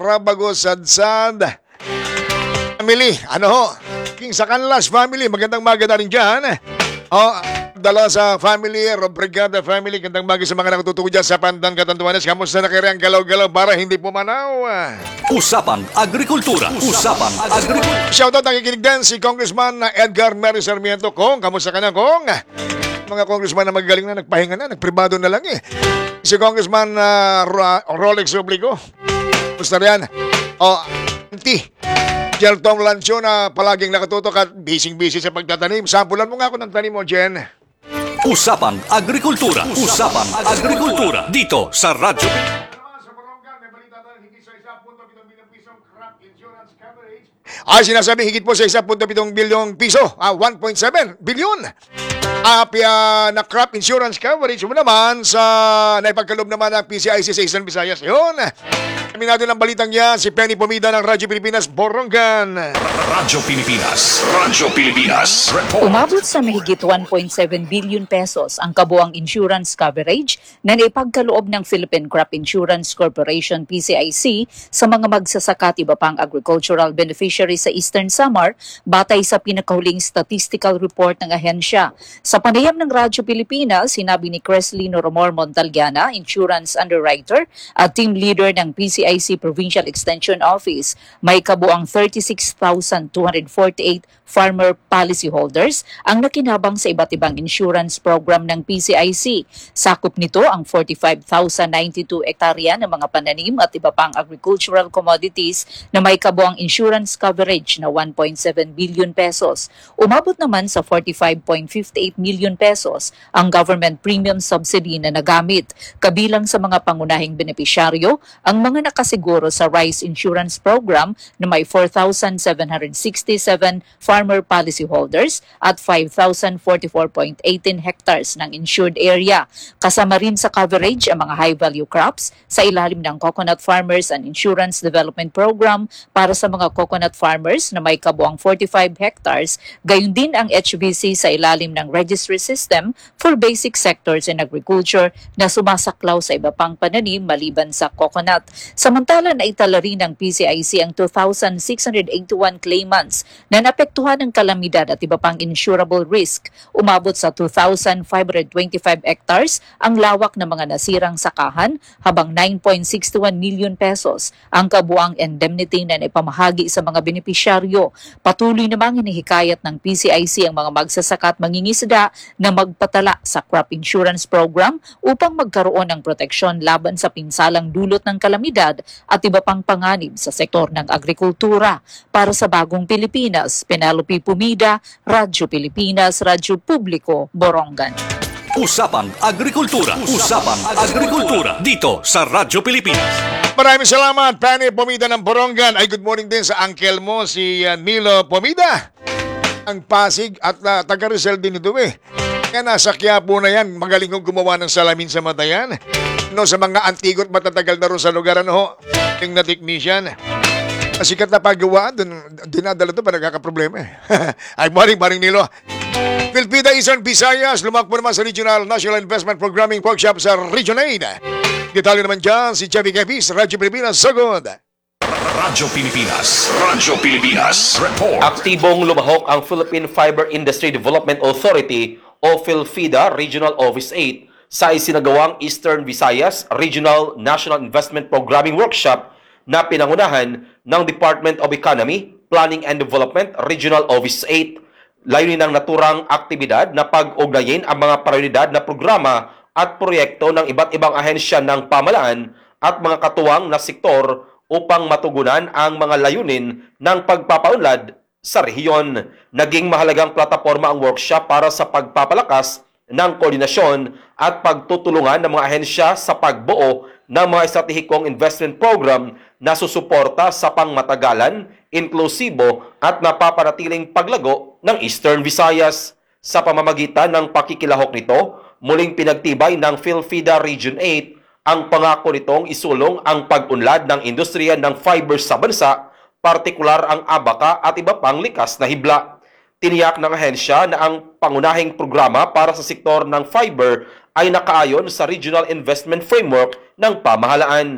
Rabago Sadsad family. Ano ho? King sa Canlas family. Magandang maganda rin dyan. Dala sa family, Brigada family. Gandang maga sa mga natutuko dyan sa Pandan Catanduanes. Kamusta na kaya ang galaw-galaw para hindi pumanaw? Usapang Agrikultura. Usapang Agrikultura. Shoutout ang kikinig din si Congressman Edgar Mary Sarmiento. Kong, kamusta ka na, Kong? Mga congressman na magaling na, nagpahinga na, nagpribado na lang eh. Si Congressman Rolex Obligo. Kamusta rin? Auntie. Jeltong Lancho na palaging nakatutok at busy-busy sa pagtatanim. Sampulan mo nga ako ng tanim mo, Jen. Usapang Agrikultura. Usapang Agrikultura. Dito sa Radyo. Ay, sinasabi higit po sa 1.7 bilyong piso. 1.7 bilyon. Na crop insurance coverage mo naman sa naipagkaloob naman ng PCIC sa Eastern Visayas. Yun. Aminado ng balitang yan si Penny Pomida ng Radyo Pilipinas, Borongan. Radyo Pilipinas. Radyo Pilipinas. Report. Umabot sa mahigit 1.7 billion pesos ang kabuang insurance coverage na naipagkaloob ng Philippine Crop Insurance Corporation PCIC sa mga magsasaka at iba pang agricultural beneficiaries sa Eastern Samar batay sa pinakahuling statistical report ng ahensya. Sa panayam ng Radyo Pilipinas, sinabi ni Creslino Romor Montalgiana, insurance underwriter at team leader ng PCIC Provincial Extension Office, may kabuang 36,248 farmer policyholders ang nakinabang sa iba't ibang insurance program ng PCIC. Sakop nito ang 45,092 hektarya ng mga pananim at iba pang agricultural commodities na may kabuang insurance coverage na 1.7 billion pesos. Umabot naman sa 45.58 million pesos ang government premium subsidy na nagamit. Kabilang sa mga pangunahing benepisyaryo ang mga nakasiguro sa Rice Insurance Program na may 4,767 farmer policyholders at 5,044.18 hectares ng insured area. Kasama rin sa coverage ang mga high-value crops sa ilalim ng Coconut Farmers and Insurance Development Program para sa mga coconut farmers na may kabuang 45 hectares, gayon din ang HBC sa ilalim ng Registry System for Basic Sectors in Agriculture na sumasaklaw sa iba pang pananim maliban sa coconut. Samantala, naitala rin ng PCIC ang 2,681 claimants na naapektuhan ng kalamidad at iba pang insurable risk. Umabot sa 2,525 hectares ang lawak ng mga nasirang sakahan habang 9.61 million pesos ang kabuang indemnity na naipamahagi sa mga benepisyaryo. Patuloy namang hinihikayat ng PCIC ang mga magsasaka at mangingisda na magpatala sa crop insurance program upang magkaroon ng proteksyon laban sa pinsalang dulot ng kalamidad at iba pang panganib sa sektor ng agrikultura. Para sa Bagong Pilipinas, Penelope Pumida, Radyo Pilipinas, Radyo Publiko, Borongan. Usapang Agrikultura. Usapang Agrikultura. Dito sa Radyo Pilipinas. Maraming salamat, Penny Pomida ng Borongan. Ay, good morning din sa uncle mo, si Nilo Pomida. Ang Pasig at taga Rizal din ito eh. Kaya nasa Quiapo na yan, magaling kong gumawa ng salamin sa mata yan. No, sa mga antigot matatagal na ron sa lugar, ano, yung na technician. Sikat na paggawaan, dinadala ito pa nagkakaproblema eh. Ay, morning Nilo. Pilpida Eastern Visayas, lumakbo naman sa Regional National Investment Programming Workshop sa Region 8. Detalye naman dyan si Chevy Kepis, Radyo Pilipinas, Sugod. Radyo Pilipinas. Radyo Pilipinas. Report. Aktibong lumahok ang Philippine Fiber Industry Development Authority o PhilFIDA Regional Office 8 sa isinagawang Eastern Visayas Regional National Investment Programming Workshop na pinangunahan ng Department of Economy, Planning and Development Regional Office 8. Layunin ng naturang aktibidad na pag-ugnayin ang mga prioridad na programa at proyekto ng iba't ibang ahensya ng pamahalaan at mga katuwang na sektor upang matugunan ang mga layunin ng pagpapaunlad sa rehiyon. Naging mahalagang plataporma ang workshop para sa pagpapalakas ng koordinasyon at pagtutulungan ng mga ahensya sa pagbuo ng mga estratehikong investment program na susuporta sa pangmatagalan, inklusibo at napapanatiling paglago ng Eastern Visayas. Sa pamamagitan ng pakikilahok nito, muling pinagtibay ng PhilFIDA Region 8 ang pangako nitong isulong ang pag-unlad ng industriya ng fiber sa bansa, partikular ang abaka at iba pang likas na hibla. Tiniyak ng ahensya na ang pangunahing programa para sa sektor ng fiber ay nakaayon sa Regional Investment Framework ng pamahalaan.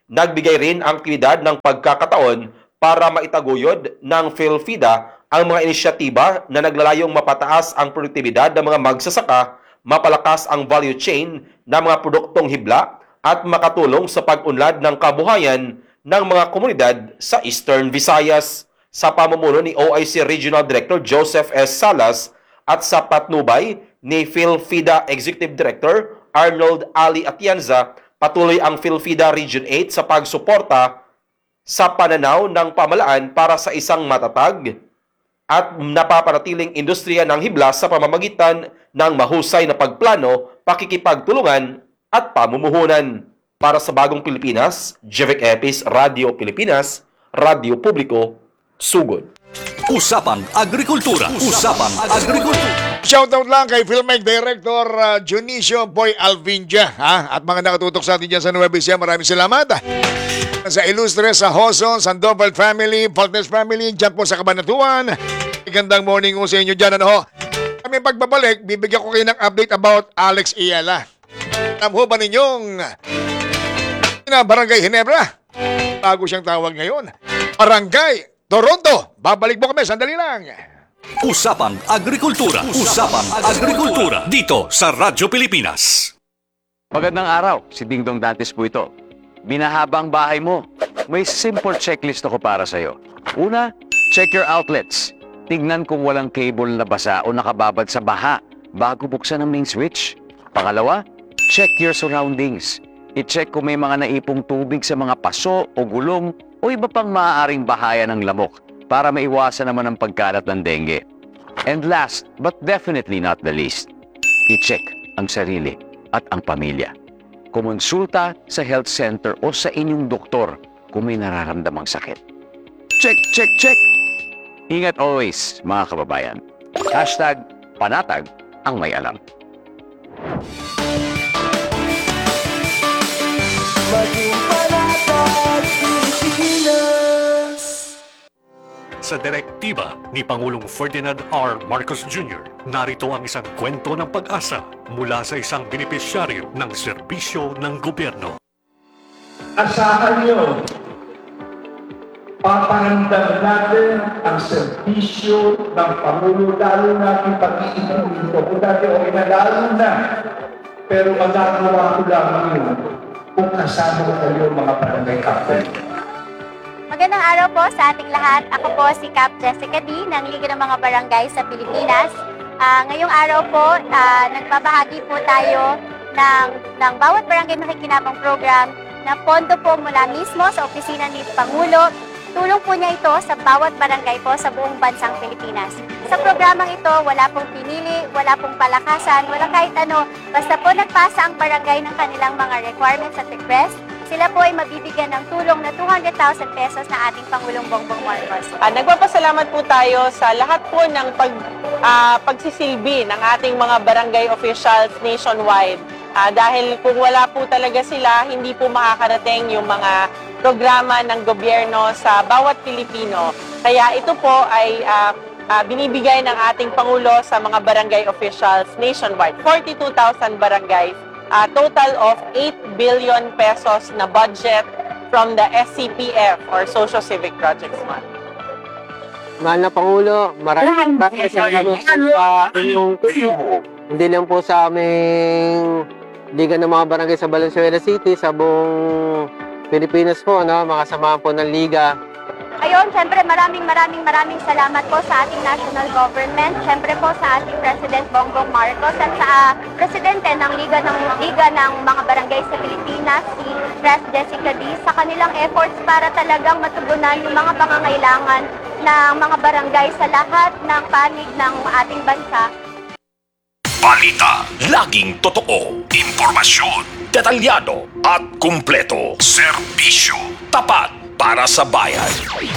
nagbigay rin ang aktibidad ng pagkakataon para maitaguyod ng PhilFida ang mga inisyatiba na naglalayong mapataas ang produktibidad ng mga magsasaka, mapalakas ang value chain ng mga produktong hibla at makatulong sa pag-unlad ng kabuhayan ng mga komunidad sa Eastern Visayas. Sa pamumuno ni OIC Regional Director Joseph S. Salas at sa patnubay ni PhilFida Executive Director Arnold Ali Atienza, patuloy ang PhilFida Region 8 sa pagsuporta sa pananaw ng pamalaan para sa isang matatag at napapanatiling industriya ng hibla sa pamamagitan ng mahusay na pagplano, pakikipagtulungan at pamumuhunan. Para sa Bagong Pilipinas, Jevec Epis, Radio Pilipinas, Radio Publiko, Sugod. Usapang Agrikultura. Usapang Agrikultura. Shoutout lang kay Filmmaker Director Junicio Boy Alvinja at mga nakatutok sa atin dyan sa Nueva Ecija. Maraming salamat. Sa Ilustre, sa Hoson, Sandoval Family, Faltnes Family, dyan po sa Cabanatuan. Gandang morning po sa inyo dyan. Kami pagbabalik, bibigyan ko kayo ng update about Alex Iala. Alam ho ba ninyong Barangay Ginebra? Bago siyang tawag ngayon. Barangay Toronto. Babalik po kami, sandali lang. Usapang Agrikultura. Usapang Agrikultura. Dito sa Radyo Pilipinas. Magandang araw, si Dingdong Dantes po ito. Binahaba ang bahay mo. May simple checklist ako para sa'yo. Una, check your outlets. Tignan kung walang cable na basa o nakababad sa baha bago buksan ang main switch. Pangalawa, check your surroundings. I-check kung may mga naipong tubig sa mga paso o gulong o iba pang maaaring bahaya ng lamok para maiwasan naman ang pagkalat ng dengue. And last, but definitely not the least, i-check ang sarili at ang pamilya. Kumonsulta sa health center o sa inyong doktor kung may nararamdamang sakit. Check, check, check! Ingat always, mga kababayan. #panatag ang may alam. Sa direktiba ni Pangulong Ferdinand R. Marcos Jr., narito ang isang kwento ng pag-asa mula sa isang benepisyaryo ng serbisyo ng gobyerno. Asahan nyo, papahandang natin ang serbisyo ng Pangulo, lalo natin pag-iipin dito. Kung dati okay na, lalo na. Pero magagawa ko lang yun kung kasama ko kayo mga barangay captain. Magandang araw po sa ating lahat. Ako po si Cap Jessica D. ng Liga ng Mga Barangay sa Pilipinas. Ngayong araw po, nagbabahagi po tayo ng bawat barangay makikinabang program na pondo po mula mismo sa opisina ni Pangulo. Tulong po niya ito sa bawat barangay po sa buong bansang Pilipinas. Sa programang ito, wala pong pinili, wala pong palakasan, wala kahit ano. Basta po nagpasa ang barangay ng kanilang mga requirements at request, sila po ay mabibigyan ng tulong na 200,000 pesos na ating Pangulong Bongbong Marcos. Nagpapasalamat po tayo sa lahat po ng pagsisilbi ng ating mga barangay officials nationwide. Dahil kung wala po talaga sila, hindi po makakarating yung mga programa ng gobyerno sa bawat Pilipino. Kaya ito po ay binibigay ng ating Pangulo sa mga barangay officials nationwide. 42,000 barangays. Total of 8 billion pesos na budget from the SCPF or Social Civic Projects Fund. Mahal na Pangulo, maraming salamat sa inyong tulong. Hindi lang po sa aming Liga ng mga Barangay sa Valenzuela City, sa buong Pilipinas po, mga samahan po ng Liga. Ayun, syempre maraming salamat po sa ating national government, syempre po sa ating President Bongbong Marcos at sa Presidente ng Liga ng mga Barangay sa Pilipinas, si Pres Jessica D, sa kanilang efforts para talagang matugunan yung mga pangangailangan ng mga barangay sa lahat ng panig ng ating bansa. Balita, laging totoo. Impormasyon, detalyado at kumpleto. Serbisyo, tapat para sa bayan.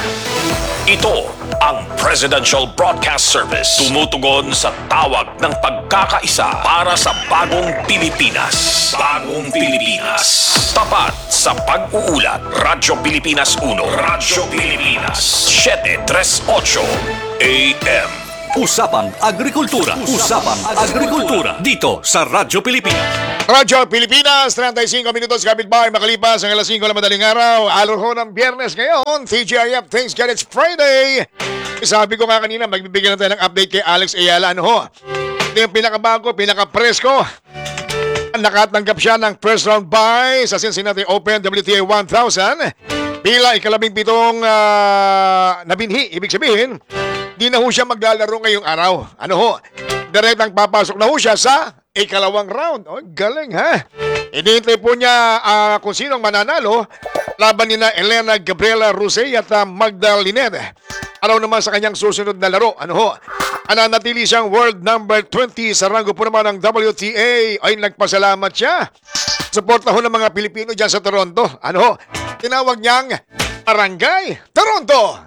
Ito ang Presidential Broadcast Service. Tumutugon sa tawag ng pagkakaisa para sa bagong Pilipinas. Bagong Pilipinas. Tapat sa pag-uulat. Radyo Pilipinas 1. Radyo Pilipinas 738 AM. Usapang Agrikultura. Usapang Agrikultura. Dito sa Radyo Pilipinas. Radyo Pilipinas, 35 minutos kapitbahay makalipas ang alas 5 na madaling araw. Araw ng Biyernes ngayon, TGIF, thanks God it's Friday. Sabi ko nga kanina, magbibigyan na tayo ng update kay Alex Ayala. Ano ho? Ito yung pinakabago, pinakapresko. Nakatanggap siya ng first round bye sa Cincinnati Open WTA 1000 bilang ika-17 nabinhi. Ibig sabihin, di na ho siya maglalaro ngayong araw. Ano ho? Direktang papasok na ho siya sa ikalawang round. Oh, galing ha? Inihintay po niya kung sinong mananalo laban ni na Elena Gabriela Rusey at Magda Linette. Araw naman sa kanyang susunod na laro. Ano ho? Nanatili siyang world number 20 sa ranggo po naman ng WTA. Ay, nagpasalamat siya. Suporta ho ng mga Pilipino dyan sa Toronto. Ano ho? Tinawag niyang Barangay Toronto.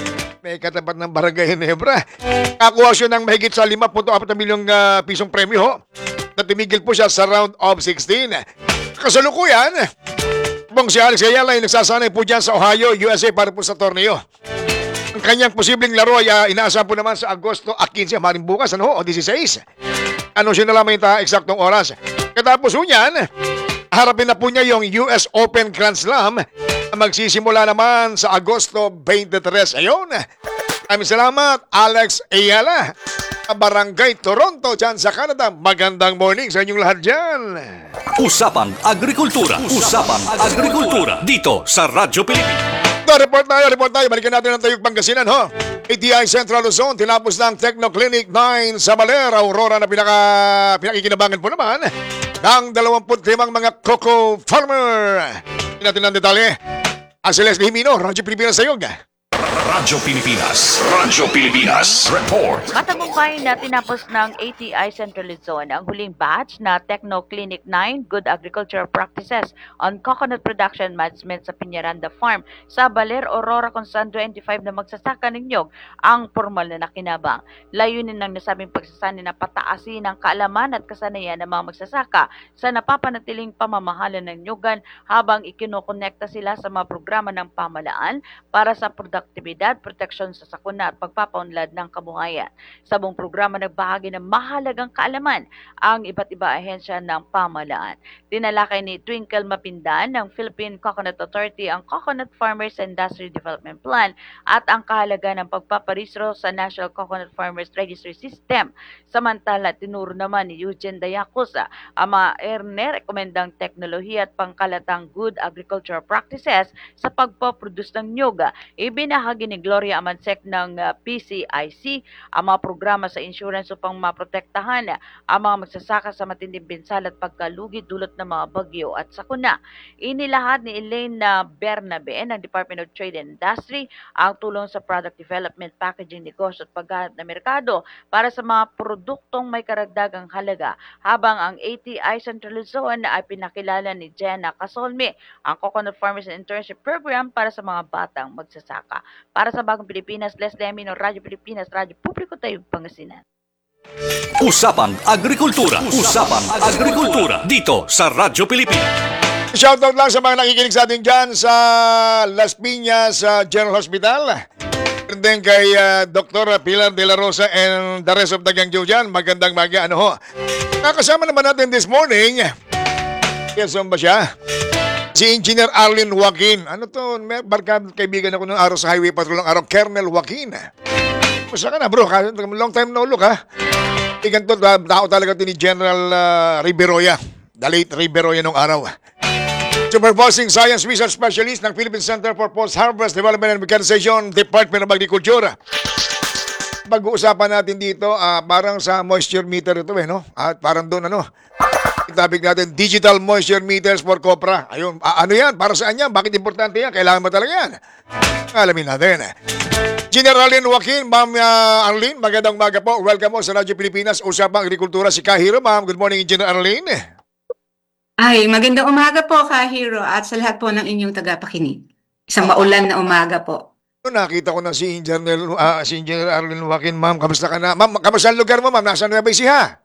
May katapat ng Barangay Ginebra. Kakuha siya ng mahigit sa 5.4 milyong pisong premyo ho. Na tumigil po siya sa round of 16. Kasalukuyan, pong si Alex Ayala ay nagsasanay po dyan sa Ohio, USA para po sa torneo. Ang kanyang posibleng laro ay inaasahan po naman sa Agosto 15, maring bukas, ano ho, o 16. Ano siya na lamang yung eksaktong oras. Katapos po niyan, harapin na po niya yung US Open Grand Slam na magsisimula naman sa Agosto 23. Ayun, maraming salamat, Alex Ayala. Barangay Toronto dyan sa Canada. Magandang morning sa inyong lahat dyan. Usapang Agrikultura. Usapang Agrikultura. Dito sa Radyo Pilipinas. Report tayo. Balikan natin ang Tayog Pangasinan, ho. ATI Central Luzon, tinapos ng Techno Clinic 9 sa Baler, Aurora na pinakikinabangan po naman ng 25 mga cocoa farmer. Hindi natin ang detalye. Ang Celeste Himino, Radyo Pilipinas Tayog. Radyo Pilipinas. Radyo Pilipinas. Report. Matagumpay na tinapos ng ATI Central Luzon ang huling batch na Techno Clinic 9 Good Agricultural Practices on Coconut Production Management sa Piñaranda Farm sa Baler, Aurora kung saan 25 na magsasaka ng nyog ang formal na nakinabang. Layunin ng nasabing pagsasani na pataasin ang kaalaman at kasanayan ng mga magsasaka sa napapanatiling pamamahala ng nyogan habang ikinokonekta sila sa mga programa ng pamalaan para sa produktibidad, proteksyon sa sakuna at pagpapaunlad ng kabuhayan. Sa buong programa nagbahagi ng mahalagang kaalaman ang iba't iba ahensya ng pamahalaan. Tinalakay ni Twinkle Mapindan ng Philippine Coconut Authority ang Coconut Farmers Industry Development Plan at ang kahalaga ng pagpaparehistro sa National Coconut Farmers Registry System. Samantala, tinuro naman ni Eugene Dayacusa ang mga rekomendang teknolohiya at pangkalatang good agricultural practices sa pagpaproduce ng nyoga. Ibinahagi ni Gloria Amansek ng PCIC ang mga programa sa insurance upang maprotektahan ang mga magsasaka sa matinding pinsala at pagkalugi dulot ng mga bagyo at sakuna. Inilahad ni Elaine Bernabe ng Department of Trade and Industry ang tulong sa product development, packaging, negosyo at paghahanap ng merkado para sa mga produktong may karagdagang halaga, habang ang ATI Central Luzon ay pinakilala ni Jenna Casolme ang Coconut Farmers and Internship Program para sa mga batang magsasaka. Para sa Bagong Pilipinas, Leslie Amino, Radyo Pilipinas, Radyo Publiko Tayog Pangasinan. Usapang Agrikultura. Usapang Agrikultura. Dito sa Radyo Pilipinas. Shoutout lang sa mga nakikinig sa atin dyan sa Las Piñas General Hospital. And then kay Dr. Pilar de la Rosa and the rest of the gang dyan. Magandang maga. Ano ho? Nakasama naman natin this morning. Yes, ba siya? Si Engineer Arlene Joaquin. Ano to? May barkada kaibigan ako ng araw sa highway patrol ng araw. Colonel Joaquin. Masa ka na bro? Long time no look ha? Igan to, tao talaga ito ni General Riberoya. The late Riberoya nung araw. Supervising Science Research Specialist ng Philippine Center for Post-Harvest Development and Mechanization, Department of Agriculture. Pag-uusapan natin dito, parang sa moisture meter ito no? At parang doon topic natin, digital moisture meters for Copra. Ayun, ano yan? Para saan yan? Bakit importante yan? Kailangan ba talaga yan? Alamin natin. General Arlene Joaquin, Ma'am Arlene, magandang umaga po. Welcome po sa Radyo Pilipinas, Usapang Agrikultura, si Kahiro. Ma'am, good morning, Engineer Arlene. Ay, magandang umaga po, Kahiro, at sa lahat po ng inyong tagapakinig. Isang maulan na umaga po. Nakita ko na si Engineer Arlene Joaquin. Ma'am, kamusta ka na? Ma'am, kamusta ang lugar mo, ma'am? Nasa Nueva Ecija?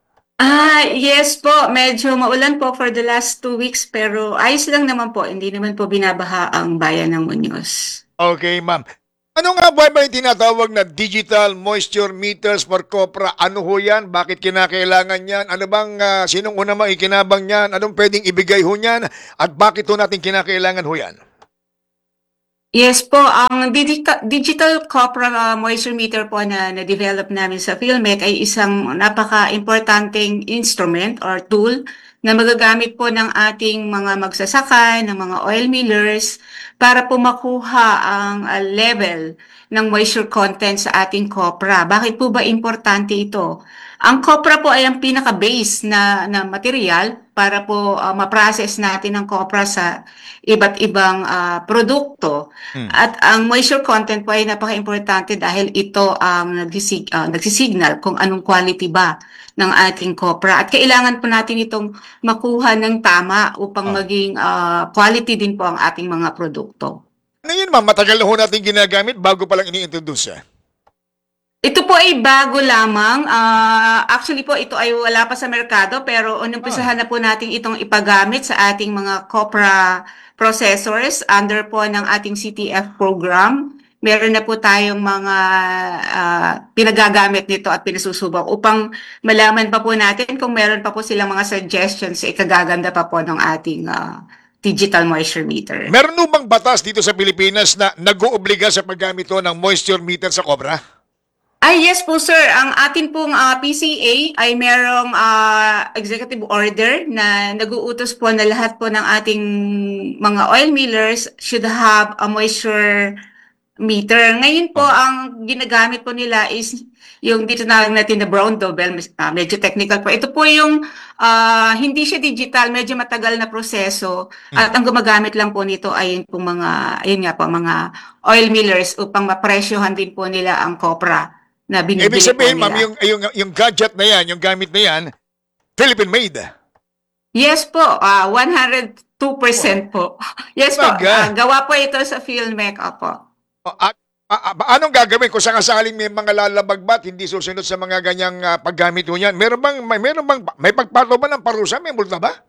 Yes po. Medyo maulan po for the last 2 weeks pero ayos lang naman po. Hindi naman po binabaha ang bayan ng Muñoz. Okay, ma'am. Ano nga ba yung tinatawag na digital moisture meters for Copra? Ano ho yan? Bakit kinakailangan yan? Ano bang, sinong una maikinabang yan? Anong pwedeng ibigay ho yan? At bakit ho natin kinakailangan ho yan? Yes po, ang digital copra moisture meter po na na-develop namin sa PhilMec ay isang napaka-importanting instrument or tool na magagamit po ng ating mga magsasaka, ng mga oil millers para po makuha ang level ng moisture content sa ating copra. Bakit po ba importante ito? Ang copra po ay ang pinaka-base na material para po ma-process natin ang copra sa iba't ibang produkto. At ang moisture content po ay napaka-importante dahil ito ang nagsisignal kung anong quality ba ng ating copra. At kailangan po natin itong makuha ng tama upang maging quality din po ang ating mga produkto. Ano yun, ma'am? Matagal na ho natin ginagamit bago pa lang ini-introduce. Ito po ay bago lamang. Actually po, ito ay wala pa sa merkado pero unumpisahan na po natin itong ipagamit sa ating mga copra processors under po ng ating CTF program. Meron na po tayong mga pinagagamit nito at pinasusubok upang malaman pa po natin kung meron pa po silang mga suggestions sa ikagaganda pa po ng ating digital moisture meter. Meron ho bang batas dito sa Pilipinas na nag-oobliga sa paggamit ho ng moisture meter sa Cobra? Ay, yes po sir. Ang atin pong PCA ay merong executive order na nag-uutos po na lahat po ng ating mga oil millers should have a moisture meter. Ngayon po, ang ginagamit po nila is yung dito na natin na brown doorbell, medyo technical po. Ito po yung hindi siya digital, medyo matagal na proseso. At ang gumagamit lang po nito ay yung mga oil millers upang mapresyohan din po nila ang copra na binibili Ibig sabihin, po ma'am, nila. yung gadget na yan, yung gamit na yan, Philippine-made. Yes po, 102% po. Yes po, Talaga? gawa po ito sa PhilMec, opo. At anong gagawin kung sakasaling may mga lalabagbat, hindi susunod sa mga ganyang paggamit ho niyan? Meron bang may pagpato ba ng parusa? May multa ba?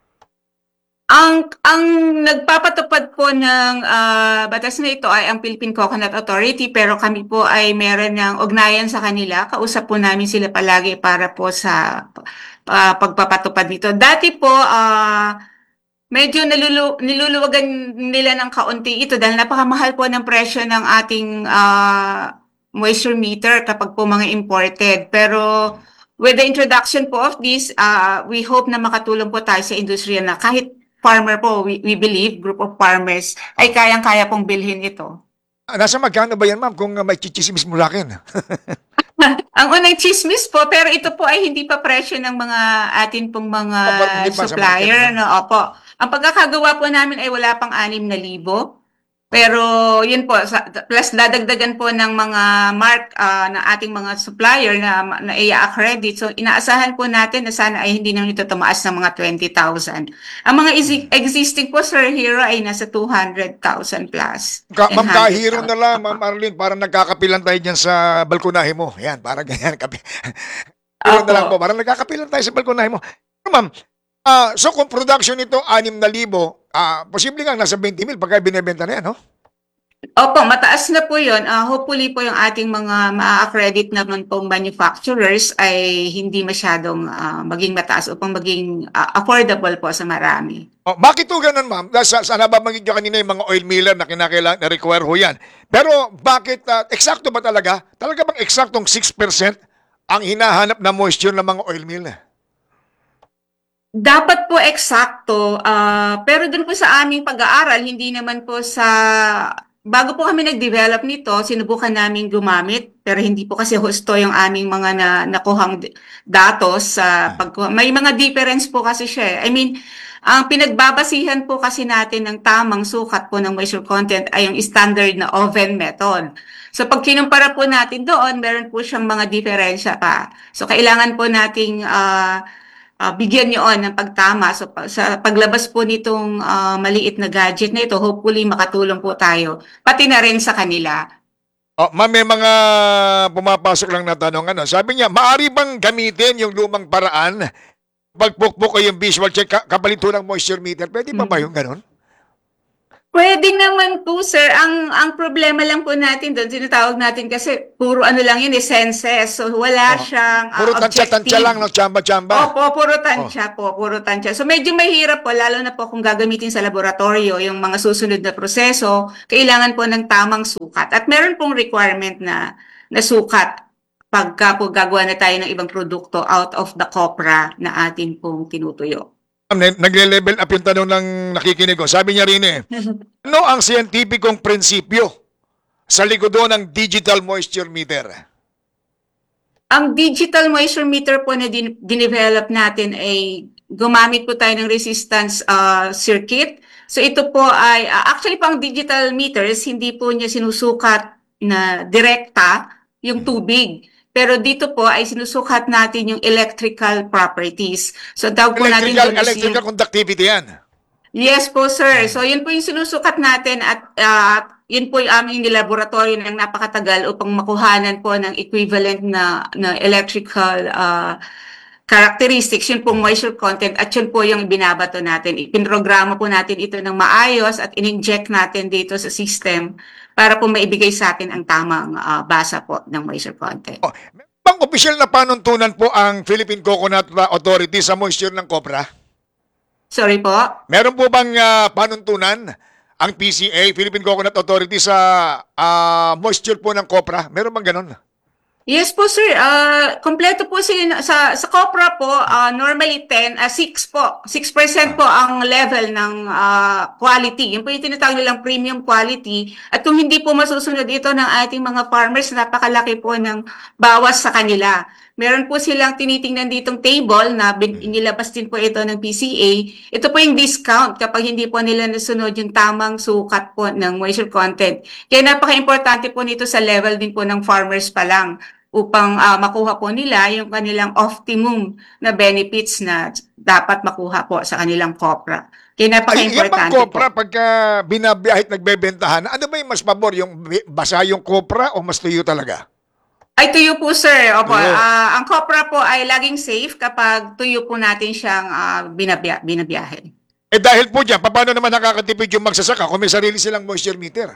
Ang nagpapatupad po ng batas na ito ay ang Philippine Coconut Authority pero kami po ay meron ng ugnayan sa kanila. Kausap po namin sila palagi para po sa pagpapatupad nito. Dati po, medyo niluluwagan nila ng kaunti ito dahil napakamahal po ng presyo ng ating moisture meter kapag po mga imported. Pero with the introduction po of this, we hope na makatulong po tayo sa industriya na kahit farmer po, we believe, group of farmers, ay kayang-kaya pong bilhin ito. Nasa magkano ba yan, ma'am, kung may chichismis mula akin? Ang unang chismis po, pero ito po ay hindi pa presyo ng mga atin pong mga Hindi pa sa supplier. market, No? Opo. Ang pagkakagawa po namin ay wala pang 6,000. Pero yun po, plus dadagdagan po ng mga mark ng ating mga supplier na i-accredit. So inaasahan po natin na sana ay hindi naman ito tumaas ng mga 20,000. Ang mga existing po, Sir Hero, ay nasa 200,000 plus. Ma'am, kahiro na lang, ma'am Arlene, parang nagkakapilan tayo dyan sa balkonahe mo. Yan, parang ganyan. Kahiro na lang po, parang nagkakapilan tayo sa balkonahe mo. Pero ma'am, so kung production nito 6,000, posible nga nasa 20,000 pagka binibenta na yan, no? Opo, mataas na po yun. Hopefully po yung ating mga ma-accredit naman pong manufacturers ay hindi masyadong maging mataas upang maging affordable po sa marami. Bakit to ganun, ma'am? Sa nababanggit nyo kanina yung mga oil miller na kinakailangan, na require ho yan. Pero bakit, eksakto ba talaga? Talaga bang eksaktong 6% ang hinahanap na moisture ng mga oil mill? Dapat po eksakto, pero dun po sa aming pag-aaral, hindi naman po bago po kami nag-develop nito, sinubukan namin gumamit, pero hindi po kasi husto yung aming mga nakuhang datos. May mga difference po kasi siya. I mean, ang pinagbabasihan po kasi natin ng tamang sukat po ng moisture content ay yung standard na oven method. So pag kinumpara po natin doon, meron po siyang mga diferensya pa. So kailangan po nating bigyan niyo ng pagtama. So sa paglabas po nitong maliit na gadget na ito, hopefully makatulong po tayo, pati na rin sa kanila. Ma'am, may mga pumapasok lang na tanong. Sabi niya, maari bang gamitin yung lumang paraan? Pagpukpok o yung visual check, kapalito ng moisture meter, pwede pa ba yung ganun? Pwede naman po, sir. Ang problema lang po natin doon, tinatawag natin kasi puro ano lang yun, census. So wala siyang Puro tansya-tansya objective. lang, no? Tsamba-tsamba. Opo, puro tansya po, puro tansya. So medyo mahirap po, lalo na po kung gagamitin sa laboratorio, yung mga susunod na proseso, kailangan po ng tamang sukat. At meron pong requirement na sukat pagka po gagawa na tayo ng ibang produkto out of the copra na atin pong tinutuyo. Nagle-level up yung tanong ng nakikinig ko. Sabi niya rin ano ang siyentipikong prinsipyo sa likod doon ng digital moisture meter? Ang digital moisture meter po na dinevelop natin ay gumamit po tayo ng resistance circuit. So ito po ay, actually po ang digital meters, hindi po niya sinusukat na direkta yung tubig. Pero dito po ay sinusukat natin yung electrical properties. So tawag po natin doon is Electrical conductivity yan. Yes po, sir. So, yun po yung sinusukat natin at yun po yung aming nilaboratory ng napakatagal upang makuhanan po ng equivalent na electrical characteristics. Yun po moisture content at yun po yung binabato natin. Ipinrograma po natin ito ng maayos at in-inject natin dito sa system para po maibigay sa atin ang tamang basa po ng moisture content. Bang opisyal na panuntunan po ang Philippine Coconut Authority sa moisture ng copra? Sorry po? Meron po bang panuntunan ang PCA, Philippine Coconut Authority sa moisture po ng copra? Meron bang ganon? Yes po, sir. Kompleto po sila sa copra po, normally 6 po. 6% po ang level ng quality. Yun po yung tinatawag nilang premium quality. At kung hindi po masusunod ito ng ating mga farmers, napakalaki po ng bawas sa kanila. Meron po silang tinitingnan ditong table na inilabas din po ito ng PCA. Ito po yung discount kapag hindi po nila nasunod yung tamang sukat po ng moisture content. Kaya napaka-importante po nito sa level din po ng farmers pa lang upang makuha po nila yung kanilang optimum na benefits na dapat makuha po sa kanilang copra. Kaya napaka-importante Yung copra, po. pagka binabiyahit nagbebentahan, ano ba yung mas pabor? Yung basa yung copra o mas tuyo talaga? Ay, tuyo po, sir. Opo. Tuyo. Ang copra po ay laging safe kapag tuyo po natin siyang binabiyahe. Dahil po dyan, paano naman nakakatipid yung magsasaka kung may sarili silang moisture meter?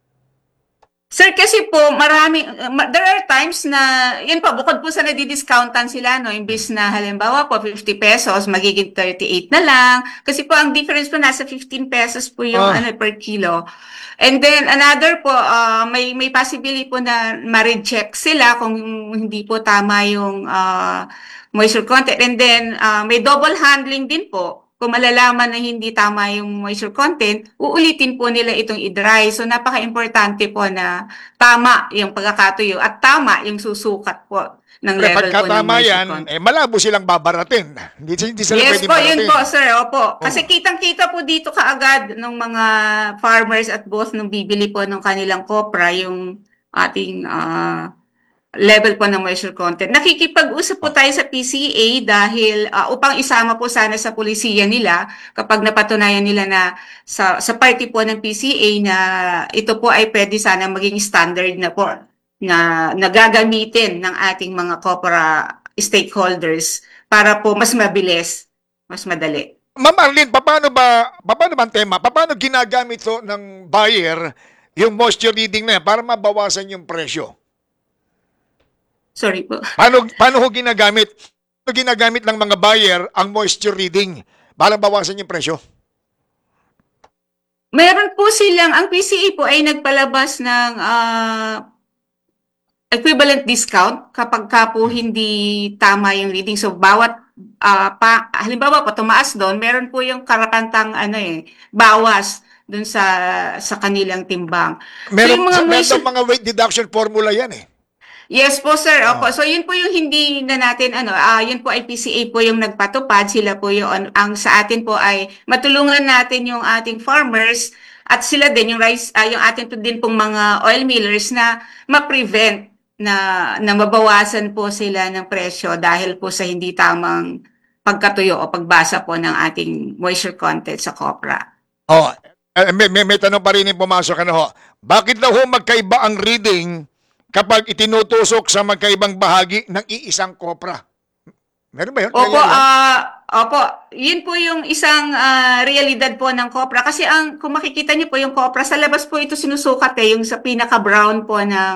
Sir, kasi po, there are times na, yun po, bukod po sa nadidiscountan sila, no, imbis na halimbawa po, 50 pesos, magiging 38 na lang. Kasi po, ang difference po, nasa 15 pesos po yung per kilo. And then, another po, may possibility po na ma-reject sila kung hindi po tama yung moisture content. And then, may double handling din po. Kung malalaman na hindi tama yung moisture content, uulitin po nila itong i-dry. So, napaka-importante po na tama yung pagkakatuyo at tama yung susukat po ng level po ng Pagkatama moisture yan, content. malabo silang babaratin. Hindi sila Yes pwedeng po, baratin. yun po, sir. Opo. Kasi kitang-kita po dito kaagad ng mga farmers at both nung bibili po ng kanilang copra, yung ating level po ng moisture content. Nakikipag-usap po tayo sa PCA dahil upang isama po sana sa pulisiya nila kapag napatunayan nila na sa party po ng PCA na ito po ay pwede sana maging standard na po na nagagamitin ng ating mga copra stakeholders para po mas mabilis, mas madali. Ma'am Arlene, paano ba ang tema? Paano ginagamit to ng buyer yung moisture reading na yan para mabawasan yung presyo? Sorry po. Paano ho ginagamit? Paano ginagamit ng mga buyer ang moisture reading para bawasan yung presyo? Meron po silang, ang PCA po ay nagpalabas ng equivalent discount kapag ka po hindi tama yung reading. So, bawat, halimbawa po, tumaas doon, meron po yung karakantang bawas doon sa kanilang timbang. Meron So, mga weight deduction formula yan eh. yes po, sir. Opo. So, yun po yung hindi na natin, yun po ay PCA po yung nagpatupad. Sila po yung, ang sa atin po ay matulungan natin yung ating farmers at sila din, yung atin po din pong mga oil millers na ma-prevent na mabawasan po sila ng presyo dahil po sa hindi tamang pagkatuyo o pagbasa po ng ating moisture content sa copra. May tanong pa rin yung pumasok. Bakit daw ho magkaiba ang reading kapag itinutusok sa magkaibang bahagi ng iisang copra? Meron ba yun? Opo, Opo, yun po yung isang realidad po ng Copra. Kasi kung makikita niyo po yung Copra, sa labas po ito sinusukat yung sa pinaka-brown po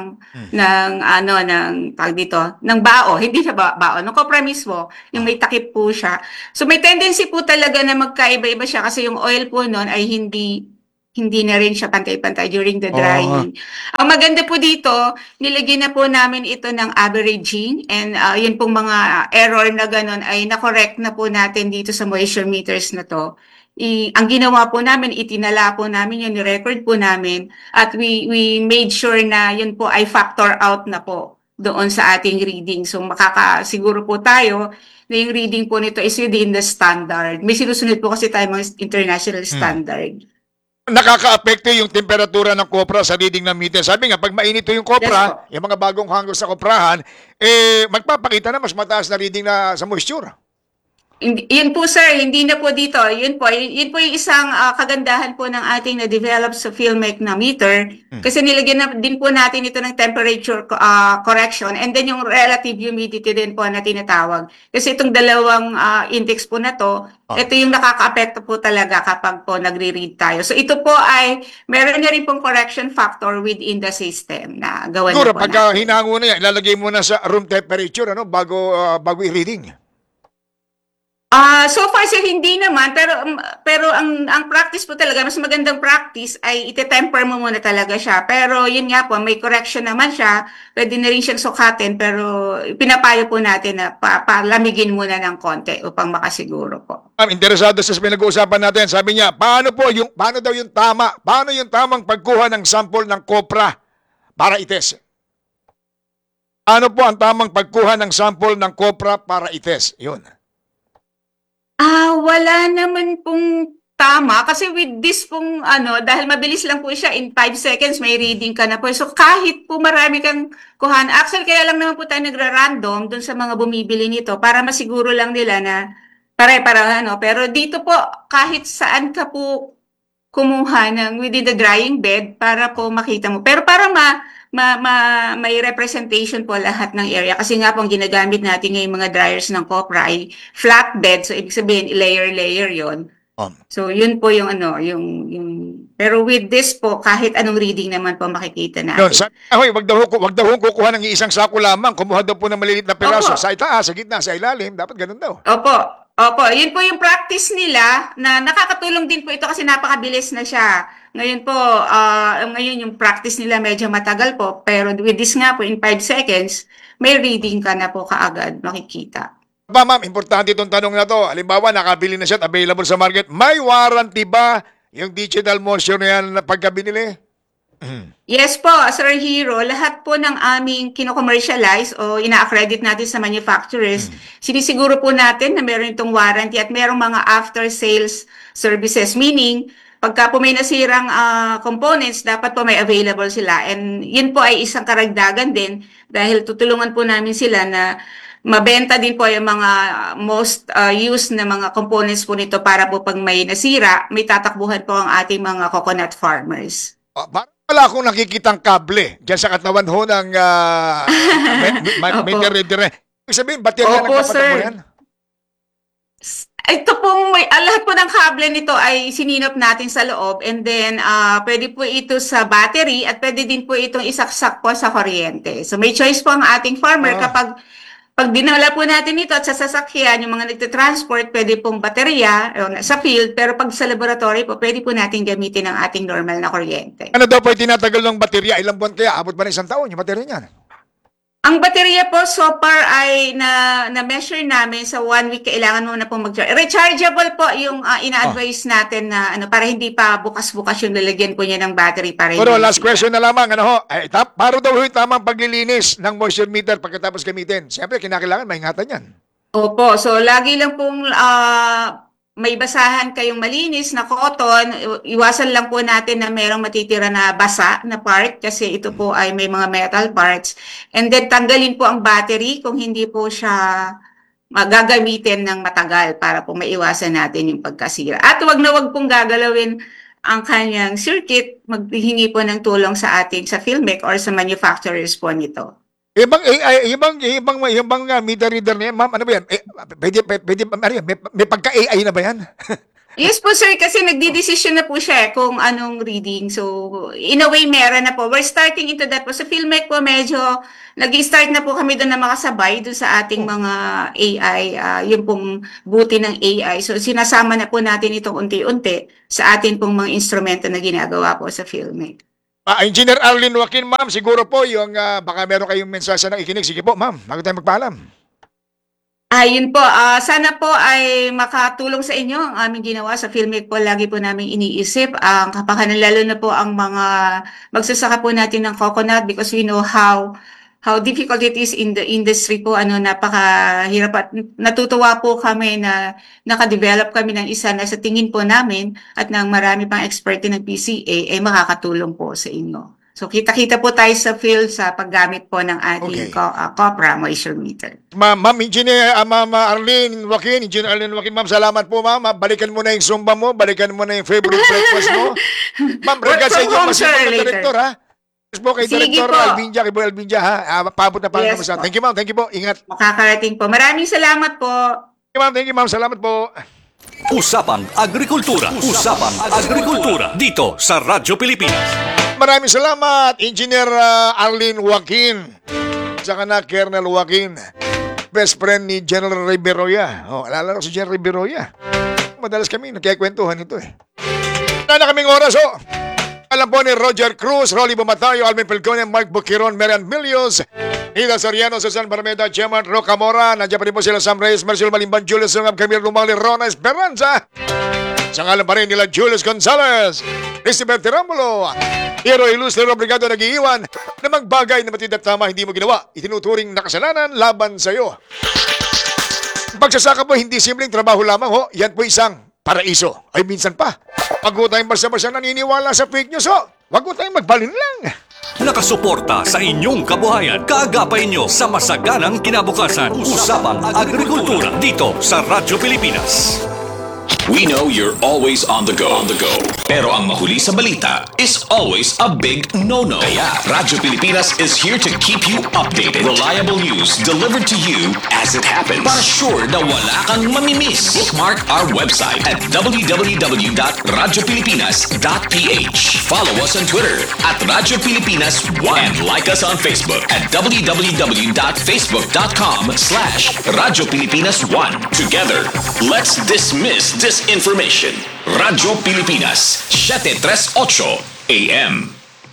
ng tawag dito, ng bao. Hindi siya bao, ng Copra mismo, yung may takip po siya. So may tendency po talaga na magkaiba-iba siya kasi yung oil po noon ay hindi na rin siya pantay-pantay during the drying. Ang maganda po dito, nilagyan na po namin ito ng averaging and yun pong mga error na ganun ay na-correct na po natin dito sa moisture meters na to. Ang ginawa po namin, itinala po namin yun, ni-record po namin at we made sure na yun po ay factor out na po doon sa ating reading. So makakasiguro po tayo na yung reading po nito is within the standard. May sinusunod po kasi tayo mga international standard. Nakaka-apekto yung temperatura ng kopra sa reading ng meter. Sabi nga, pag mainit yung kopra, yung mga bagong hangos sa koprahan, magpapakita na mas mataas na reading na sa moisture. Yun po sir, hindi na po dito. Yun po yung isang kagandahan po ng ating na-develop sa Filmec na meter. Kasi nilagyan na din po natin ito ng temperature correction and then yung relative humidity din po na tinatawag. Kasi itong dalawang index po na to, ito yung nakaka-apekto po talaga kapag po nagre-read tayo. So ito po ay meron na rin pong correction factor within the system na gawa na Siguro, po pagka hinango na yan, ilalagay mo na sa room temperature bago i-reading. So far sir hindi naman pero ang practice po talaga mas magandang practice ay ite-temper mo muna talaga siya. Pero yun nga po may correction naman siya. Pwede na rin siyang sukatin pero pinapayo po natin na palamigin muna ng konti upang makasiguro po. Interesado sa pinag-uusapan natin. Sabi niya, paano daw yung tama? Paano yung tamang pagkuha ng sample ng kopra para itest? Ano po ang tamang pagkuha ng sample ng kopra para itest? Yun. Wala naman pong tama kasi with this pong dahil mabilis lang po siya in 5 seconds may reading ka na po. So kahit po marami kang kuhan, actually kaya lang naman po tayo nagra-random dun sa mga bumibili nito para masiguro lang nila na pare-para pero dito po kahit saan ka po kumuha ng within the drying bed para po makita mo. Pero para may representation po lahat ng area. Kasi nga po ang ginagamit natin ngayong mga dryers ng Copra ay flat bed. So, ibig sabihin, layer yon. So, yun po yung pero with this po, kahit anong reading naman po makikita natin. Wag daw kukuha ng isang sako lamang. Kumuha daw po ng malilit na piraso. Sa itaas, sa gitna, sa ilalim. Dapat ganun daw. Opo, yun po yung practice nila na nakakatulong din po ito kasi napakabilis na siya. Ngayon po, ngayon yung practice nila medyo matagal po, pero with this nga po in 5 seconds, may reading ka na po kaagad makikita. Ma'am, importante itong tanong na to. Halimbawa, nakabili na siya at available sa market. May warranty ba yung digital moisture na yan na pagka binili? Yes po, Sir Hero, lahat po ng aming kino-commercialize o ina-accredit natin sa manufacturers, sinisiguro po natin na meron itong warranty at merong mga after-sales services. Meaning, pagka po may nasirang components, dapat po may available sila. And yun po ay isang karagdagan din dahil tutulungan po namin sila na mabenta din po yung mga most used na mga components po nito para po pag may nasira, may tatakbuhan po ang ating mga coconut farmers. Wala akong nakikitang kable dyan sa katawan ho ng meter. Ibig sabihin, baterya nagpapatakbo yan? Ito pong lahat po ng kable nito ay sininop natin sa loob and then pwede po ito sa battery at pwede din po itong isaksak po sa kuryente. So may choice po ang ating farmer kapag dinala po natin ito at sa sasakyan, yung mga nagtitransport, pwede pong baterya sa field, pero pag sa laboratory po, pwede po natin gamitin ang ating normal na kuryente. Ano daw po yung tinatagal ng baterya? Ilang buwan kaya? Abot ba ng 1 taon yung baterya niyan? Ang baterya po so far ay na-measure namin sa 1 week kailangan mo na pong mag-charge. Rechargeable po yung ina-advise natin na para hindi pa bukas-bukas yung lalagyan po niya ng battery. Pero last question na lamang. Para daw yung tamang paglilinis ng moisture meter pagkatapos gamitin. Siyempre, kinakailangan maingatan yan. Opo. So, lagi lang pong may basahan kayong malinis na cotton, iwasan lang po natin na merong matitira na basa na part kasi ito po ay may mga metal parts. And then tanggalin po ang battery kung hindi po siya magagamitin ng matagal para po maiwasan natin yung pagkasira. At wag pong gagalawin ang kanyang circuit, maghihingi po ng tulong sa Filmec or sa manufacturers po nito. Ibang meter reader na yan, ma'am, ano ba yan? Pwede, ano yan? May pagka-AI na ba yan? Yes po sir, kasi nagdi-decision na po siya kung anong reading. So, in a way, meron na po. We're starting into that po. Sa Filmec po, medyo nag-start na po kami doon na makasabay doon sa ating mga AI, yung pong buti ng AI. So, sinasama na po natin itong unti-unti sa atin pong mga instrumento na ginagawa po sa Filmec. Engineer Arlene Joaquin, ma'am, siguro po yung baka meron kayong mensahe na ikinig. Sige po, ma'am, bago tayo magpaalam. Ayun po, sana po ay makatulong sa inyo ang aming ginawa sa Filmec po. Lagi po namin iniisip ang kapakanan, lalo na po ang mga magsasaka po natin ng coconut because we know how difficult it is in the industry po. Napakahirap at natutuwa po kami na nakadevelop kami ng isa na sa tingin po namin at ng marami pang expert ng PCA ay makakatulong po sa inyo. So kita-kita po tayo sa field sa paggamit po ng ating Copra moisture meter. Ma'am Arlene Joaquin, Engineer Arlene Joaquin, ma'am, salamat po, ma'am. Balikan mo na yung Zumba mo, balikan mo na yung favorite breakfast mo. Ma'am, regards sa inyo, masipag na director, ha? Yes po kay Director Albinja, kay Boy Albinja, ha? Paabot na Yes, sa. Thank you, ma'am. Thank you po. Ingat. Makakarating po. Maraming salamat po. Thank you, ma'am. Salamat po. Usapang Agrikultura. Usapang Agrikultura. Dito sa Radyo Pilipinas. Maraming salamat, Engineer Arlene Joaquin. Saka na, Colonel Joaquin. Best friend ni General Riberoya. Alala ko si General Riberoya. Madalas kami nagkikwentuhan ito eh. Wala na kaming oras, Alam po ni Roger Cruz, Rolly Bumatayo, Alvin Pelcone, Mark Buquiron, Marian Milios, Ida Soriano, Susan Barmeda, Chairman Roca Mora, nandiyan pa rin po sila Sam Reyes, Marcel Malimban, Julius Sungab, Camille Rumali, Rona Esperanza. Sa ngalan pa rin nila Julius Gonzalez, Christopher Tiramolo, Hero Ilustre Obrigado nag-iiwan na magbagay na matid at tama hindi mo ginawa, itinuturing na kasalanan laban sa iyo. Pagsasaka po hindi simpleng trabaho lamang, yan po isang paraiso. Ay minsan pa, wag po tayong basta-basta naniniwala sa fake news, wag po tayong magbalin lang. Nakasuporta sa inyong kabuhayan. Kaagapay nyo sa masaganang kinabukasan. Usapang Agrikultura. Dito sa Radyo Pilipinas. We know you're always on the go. Pero ang mahuli sa balita is always a big no-no. Kaya Radyo Pilipinas is here to keep you updated. Reliable news delivered to you as it happens. Para sure na wala kang mamimiss. Bookmark our website at www.radiopilipinas.ph. Follow us on Twitter at Radyo Pilipinas 1 and like us on Facebook at www.facebook.com/Radyo Pilipinas 1. Together, let's dismiss disinformation. Radyo Pilipinas, 738 AM.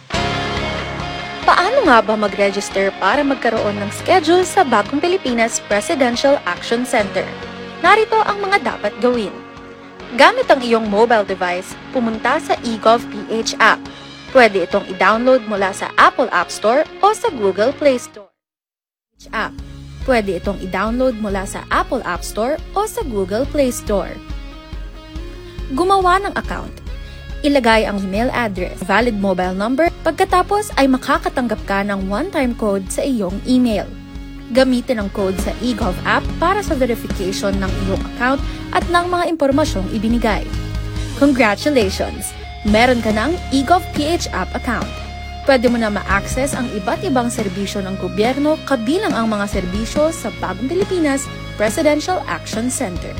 Paano nga ba mag-register para magkaroon ng schedule sa Bagong Pilipinas Presidential Action Center? Narito ang mga dapat gawin. Gamit ang iyong mobile device, pumunta sa eGovPH app. Pwede itong i-download mula sa Apple App Store o sa Google Play Store. App. Pwede itong i-download mula sa Apple App Store o sa Google Play Store. Gumawa ng account. Ilagay ang email address, valid mobile number, pagkatapos ay makakatanggap ka ng one-time code sa iyong email. Gamitin ang code sa eGov app para sa verification ng iyong account at ng mga impormasyong ibinigay. Congratulations! Meron ka ng eGovPH app account. Pwede mo na ma-access ang iba't ibang serbisyo ng gobyerno kabilang ang mga serbisyo sa Bagong Pilipinas Presidential Action Center.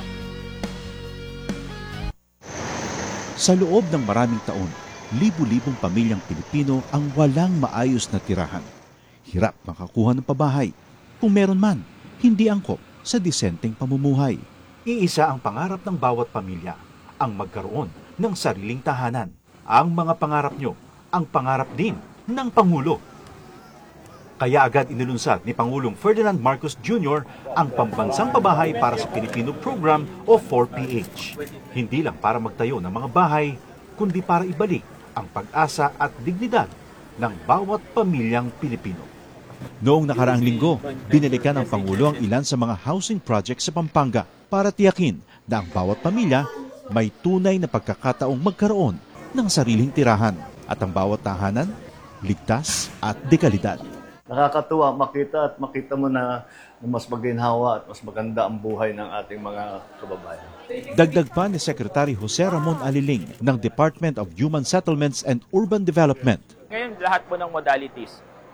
Sa loob ng maraming taon, libu-libong pamilyang Pilipino ang walang maayos na tirahan. Hirap makakuha ng pabahay. Kung meron man, hindi angkop sa disenteng pamumuhay. Iisa ang pangarap ng bawat pamilya, ang magkaroon ng sariling tahanan. Ang mga pangarap nyo, ang pangarap din ng Pangulo. Kaya agad inilunsad ni Pangulong Ferdinand Marcos Jr. ang Pambansang Pabahay para sa Pilipino Program o 4PH. Hindi lang para magtayo ng mga bahay, kundi para ibalik ang pag-asa at dignidad ng bawat pamilyang Pilipino. Noong nakaraang linggo, binalikan ng Pangulo ang ilan sa mga housing projects sa Pampanga para tiyakin na ang bawat pamilya may tunay na pagkakataong magkaroon ng sariling tirahan at ang bawat tahanan ligtas at dekalidad. Nakakatuwa makita mo na mas maginhawa at mas maganda ang buhay ng ating mga kababayan. Dagdag pa ni Secretary Jose Ramon Aliling ng Department of Human Settlements and Urban Development. Ngayon lahat po ng modalities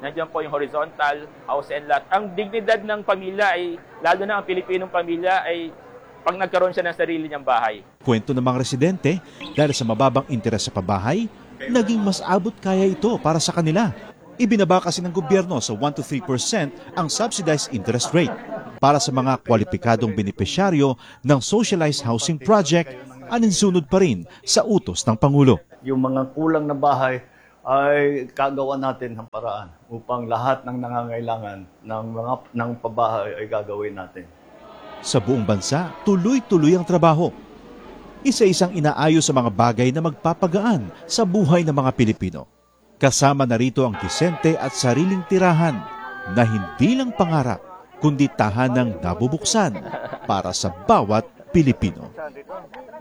nandiyan po yung horizontal, house and lot. Ang dignidad ng pamilya ay, lalo na ang Pilipinong pamilya, ay pag nagkaroon siya ng sarili niyang bahay. Kwento ng mga residente, dahil sa mababang interes sa pabahay, naging mas abot kaya ito para sa kanila. Ibinaba kasi ng gobyerno sa 1 to 3% ang subsidized interest rate para sa mga kwalipikadong benepisyaryo ng Socialized Housing Project, aninsunod pa rin sa utos ng Pangulo. Yung mga kulang na bahay ay kagawa natin ng paraan upang lahat ng nangangailangan ng pabahay ay gagawin natin. Sa buong bansa, tuloy-tuloy ang trabaho. Isa-isang inaayos sa mga bagay na magpapagaan sa buhay ng mga Pilipino. Kasama na rito ang disente at sariling tirahan na hindi lang pangarap, kundi tahanang nabubuksan para sa bawat Pilipino.